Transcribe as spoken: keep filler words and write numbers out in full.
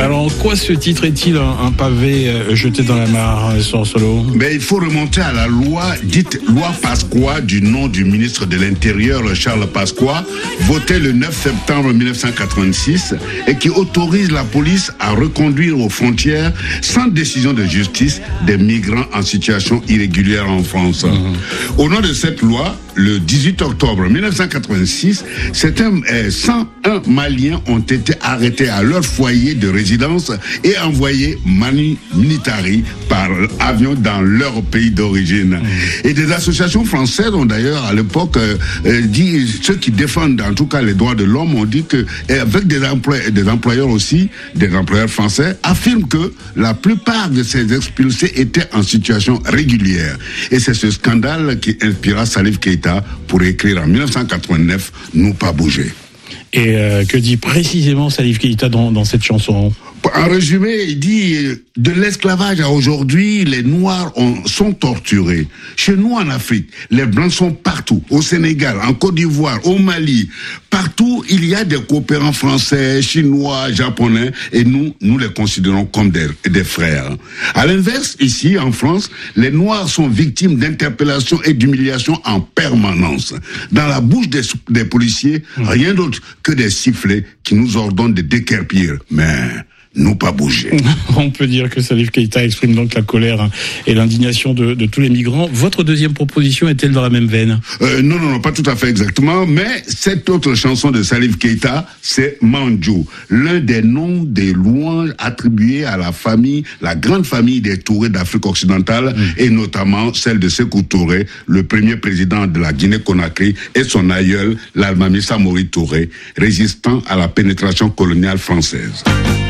Alors, quoi ce titre est-il un, un pavé euh, jeté dans la mare, euh, sur Solo? Mais il faut remonter à la loi dite loi Pasqua du nom du ministre de l'Intérieur, Charles Pasqua, votée le neuf septembre mille neuf cent quatre-vingt-six et qui autorise la police à reconduire aux frontières sans décision de justice des migrants en situation irrégulière en France. Mmh. Au nom de cette loi, le dix-huit octobre mille neuf cent quatre-vingt-six, certains euh, cent un Maliens ont été arrêtés à leur foyer de résidence et envoyés manu militari par avion dans leur pays d'origine. Mmh. Et des associations françaises ont d'ailleurs à l'époque euh, euh, dit, ceux qui défendent en tout cas les droits de l'homme ont dit que, avec des employeurs, des employeurs aussi, des employeurs français, affirment que la plupart de ces expulsés étaient en situation régulière. Et c'est ce scandale qui inspira Salif Keïta pour écrire en mille neuf cent quatre-vingt-neuf « Nous pas bouger ». Et euh, que dit précisément Salif Keïta dans, dans cette chanson? En résumé, il dit de l'esclavage à aujourd'hui, les Noirs ont, sont torturés. Chez nous en Afrique, les Blancs sont partout. Au Sénégal, en Côte d'Ivoire, au Mali, partout il y a des coopérants français, chinois, japonais, et nous, nous les considérons comme des, des frères. À l'inverse, ici en France, les Noirs sont victimes d'interpellations et d'humiliations en permanence. Dans la bouche des, des policiers, mmh. rien d'autre que des sifflets qui nous ordonnent de déguerpir. Mais nous pas bouger. On peut dire que Salif Keïta exprime donc la colère et l'indignation de, de tous les migrants. Votre deuxième proposition est-elle dans la même veine? euh, Non, non, non, pas tout à fait exactement. Mais cette autre chanson de Salif Keïta, c'est Mandjou, l'un des noms des louanges attribués à la famille, la grande famille des Touré d'Afrique occidentale, mmh. et notamment celle de Sékou Touré, le premier président de la Guinée-Conakry, et son aïeul, l'Almami Samori Touré, résistant à la pénétration coloniale française.